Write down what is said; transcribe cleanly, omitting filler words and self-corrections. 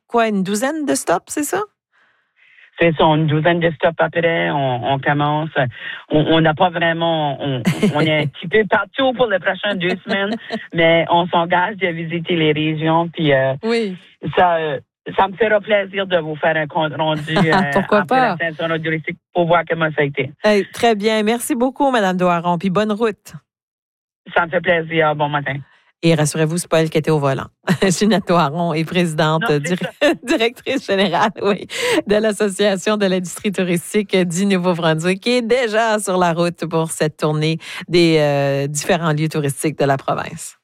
quoi, une douzaine de stops, c'est ça? C'est ça, une douzaine de stops après, on commence. On n'a pas vraiment, on est un petit peu partout pour les prochaines 2 semaines, mais on s'engage de visiter les régions, puis oui. Ça me fera plaisir de vous faire un compte rendu pourquoi pas? La ceinture touristique pour voir comment ça a été. Hey, très bien. Merci beaucoup, Mme Doiron, puis bonne route. Ça me fait plaisir. Bon matin. Et rassurez-vous, c'est pas elle qui était au volant. Ginette Doiron est présidente, directrice générale, de l'Association de l'industrie touristique du Nouveau-Brunswick, qui est déjà sur la route pour cette tournée des différents lieux touristiques de la province.